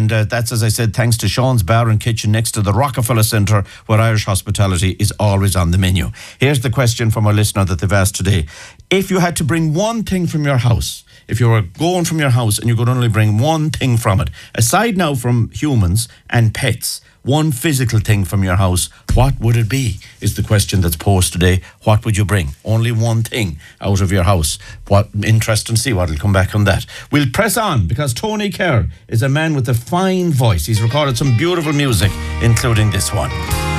And that's, as I said, thanks to Sean's Bar and Kitchen next to the Rockefeller Centre, where Irish hospitality is always on the menu. Here's the question from our listener that they've asked today. If you had to bring one thing from your house, if you were going from your house and you could only bring one thing from it, aside now from humans and pets, one physical thing from your house, what would it be? Is the question that's posed today. What would you bring? Only one thing out of your house. What interesting to see what will come back on that. We'll press on because Tony Kerr is a man with a fine voice. He's recorded some beautiful music, including this one.